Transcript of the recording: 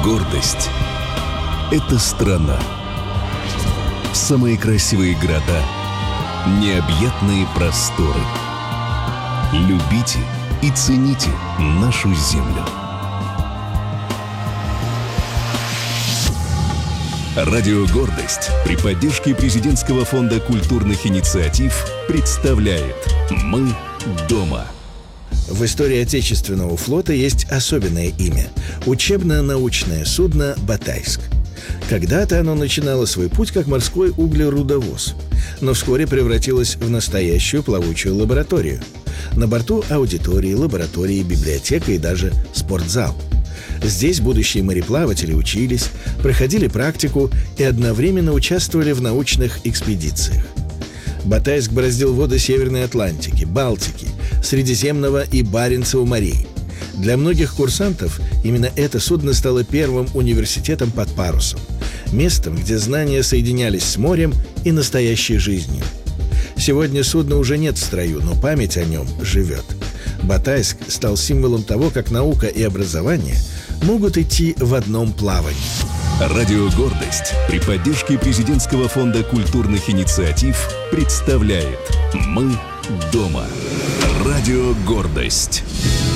Гордость — это страна. Самые красивые города, необъятные просторы. Любите и цените нашу землю. Радио «Гордость» при поддержке Президентского фонда культурных инициатив представляет «Мы дома». В истории Отечественного флота есть особенное имя – учебно-научное судно «Батайск». Когда-то оно начинало свой путь как морской углерудовоз, но вскоре превратилось в настоящую плавучую лабораторию. На борту аудитории, лаборатории, библиотека и даже спортзал. Здесь будущие мореплаватели учились, проходили практику и одновременно участвовали в научных экспедициях. Батайск бороздил воды Северной Атлантики, Балтики, Средиземного и Баренцева морей. Для многих курсантов именно это судно стало первым университетом под парусом, местом, где знания соединялись с морем и настоящей жизнью. Сегодня судна уже нет в строю, но память о нем живет. Батайск стал символом того, как наука и образование могут идти в одном плавании. Радио «Гордость» при поддержке Президентского фонда культурных инициатив представляет «Мы дома». Радио «Гордость».